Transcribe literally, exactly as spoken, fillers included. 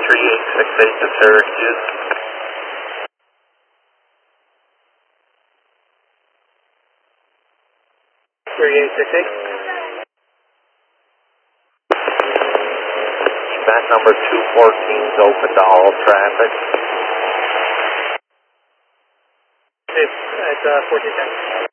three eight six eight to Syracuse. three eight six eight. Mat number two fourteen is open to all traffic. It's, it's uh, fourteen ten.